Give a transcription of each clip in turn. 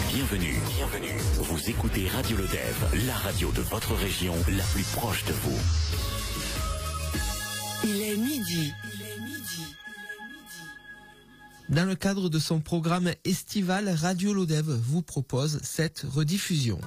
Bienvenue. Vous écoutez Radio Lodève, la radio de votre région, la plus proche de vous. Il est midi. Dans le cadre de son programme estival, Radio Lodève vous propose cette rediffusion.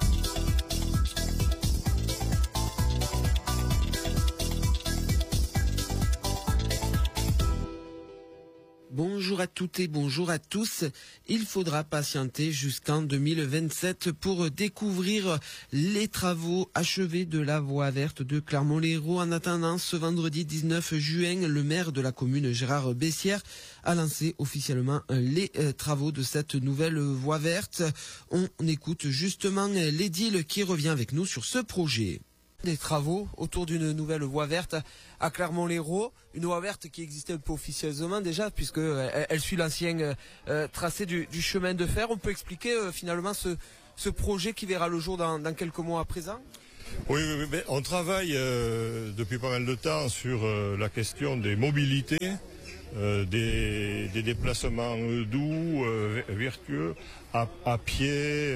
Bonjour à toutes et bonjour à tous. Il faudra patienter jusqu'en 2027 pour découvrir les travaux achevés de la voie verte de Clermont-Lérault. En attendant, ce vendredi 19 juin, le maire de la commune, Gérard Bessières, a lancé officiellement les travaux de cette nouvelle voie verte. On écoute justement l'édile qui revient avec nous sur ce projet. Des travaux autour d'une nouvelle voie verte à Clermont-Lérault, une voie verte qui existait un peu officieusement déjà puisque elle suit l'ancien tracé du chemin de fer. On peut expliquer finalement ce projet qui verra le jour dans quelques mois à présent? Oui, mais on travaille depuis pas mal de temps sur la question des mobilités, des déplacements doux, vertueux, à pied,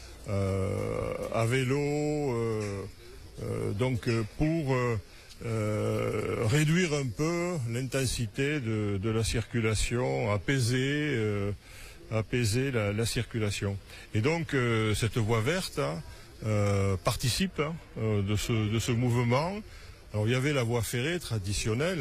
à vélo. Donc pour réduire un peu l'intensité de la circulation, apaiser la circulation. Et donc cette voie verte participe de ce mouvement. Alors il y avait la voie ferrée traditionnelle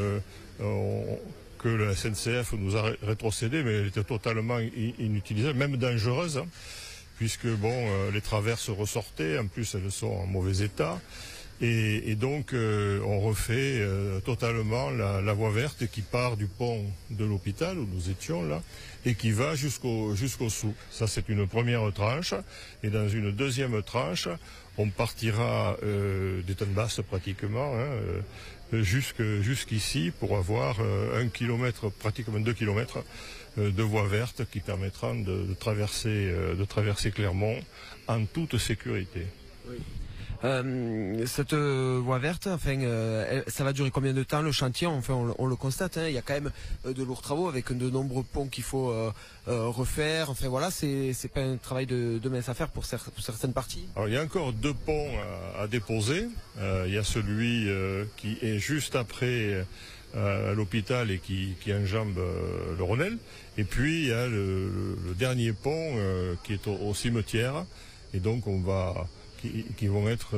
que la SNCF nous a rétrocédée, mais elle était totalement inutilisable, même dangereuse. Puisque les traverses ressortaient, en plus elles sont en mauvais état, et donc on refait totalement la voie verte qui part du pont de l'hôpital où nous étions là, et qui va jusqu'au sous. Ça c'est une première tranche, et dans une deuxième tranche, on partira des Tonnes-Basses pratiquement, jusqu'ici pour avoir 1 kilomètre, pratiquement 2 kilomètres de voies vertes qui permettront de traverser Clermont en toute sécurité. Oui. Cette voie verte, ça va durer combien de temps le chantier? Enfin, on le constate, il y a quand même de lourds travaux avec de nombreux ponts qu'il faut refaire. Enfin voilà, c'est pas un travail de mince affaire pour certaines parties. Alors il y a encore 2 ponts à déposer. Il y a celui qui est juste après à l'hôpital et qui enjambe le Rhônel. Et puis il y a le dernier pont qui est au cimetière. Et donc qui vont être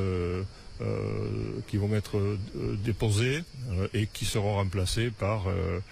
déposés et qui seront remplacés par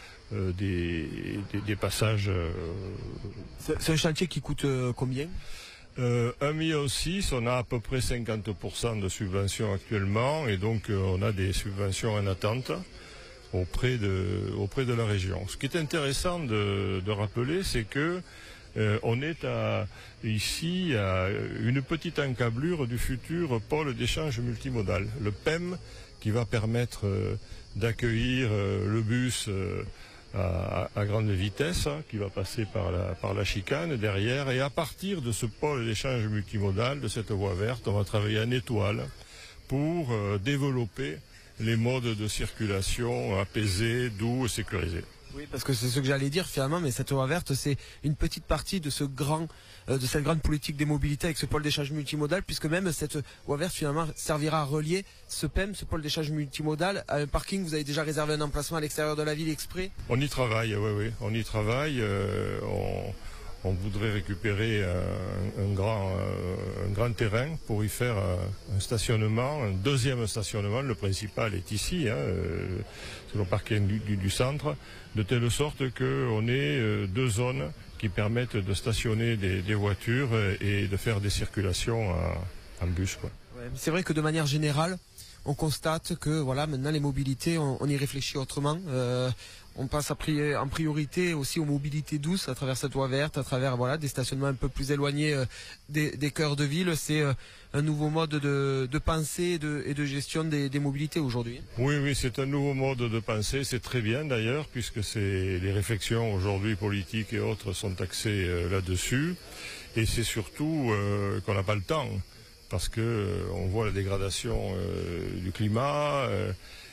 des passages. C'est un chantier qui coûte combien? 1,6 million, on a à peu près 50% de subventions actuellement, et donc on a des subventions en attente auprès de la région. Ce qui est intéressant de rappeler, c'est que on est ici à une petite encablure du futur pôle d'échange multimodal, le PEM, qui va permettre d'accueillir le bus à grande vitesse, qui va passer par la chicane derrière, et à partir de ce pôle d'échange multimodal, de cette voie verte, on va travailler en étoile pour développer les modes de circulation apaisés, doux et sécurisés. Oui, parce que c'est ce que j'allais dire finalement, mais cette voie verte, c'est une petite partie de cette grande politique des mobilités avec ce pôle d'échange multimodal, puisque même cette voie verte finalement servira à relier ce PEM, ce pôle d'échange multimodal, à un parking. Vous avez déjà réservé un emplacement à l'extérieur de la ville exprès? On y travaille, oui, on y travaille. On voudrait récupérer un grand terrain pour y faire un stationnement, un deuxième stationnement. Le principal est ici, sur le parking du centre, de telle sorte qu'on ait 2 zones qui permettent de stationner des voitures et de faire des circulations en bus, quoi. Ouais, c'est vrai que de manière générale, on constate que maintenant les mobilités, on y réfléchit autrement. On passe en priorité aussi aux mobilités douces à travers cette voie verte, à travers des stationnements un peu plus éloignés des cœurs de ville. C'est un nouveau mode de pensée et de gestion des mobilités aujourd'hui. Oui, c'est un nouveau mode de pensée. C'est très bien d'ailleurs, puisque les réflexions aujourd'hui politiques et autres sont axées là-dessus. Et c'est surtout qu'on n'a pas le temps, parce que on voit la dégradation du climat.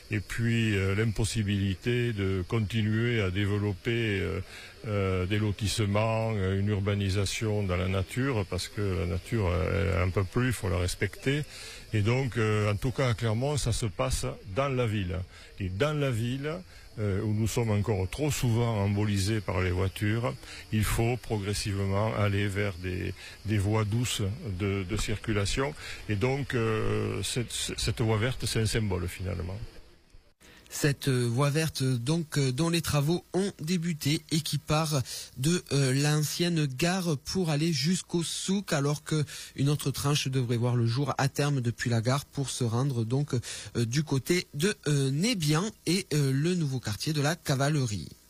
et puis l'impossibilité de continuer à développer des lotissements, une urbanisation dans la nature, parce que la nature est un peu plus, il faut la respecter. Et donc, en tout cas à Clermont, ça se passe dans la ville. Et dans la ville, où nous sommes encore trop souvent embolisés par les voitures, il faut progressivement aller vers des voies douces de circulation. Et donc, cette voie verte, c'est un symbole finalement. Cette voie verte donc dont les travaux ont débuté et qui part de l'ancienne gare pour aller jusqu'au souk, alors que une autre tranche devrait voir le jour à terme depuis la gare pour se rendre donc du côté de Nébian et le nouveau quartier de la Cavalerie.